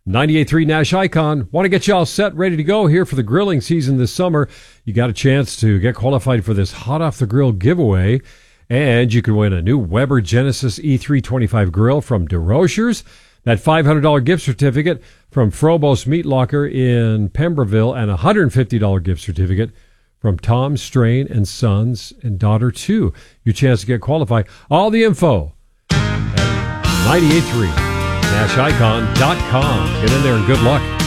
98.3 Nash Icon. Want to get you all set, ready to go here for the grilling season this summer. You got a chance to get qualified for this Hot Off the Grill giveaway, and you can win a new Weber Genesis E325 grill from DeRochers, that $500 gift certificate from Frobos Meat Locker in Pemberville, and a $150 gift certificate from Tom Strain and Sons and Daughter 2. Your chance to get qualified. All the info at 98.3 NashIcon.com. Get in there and good luck.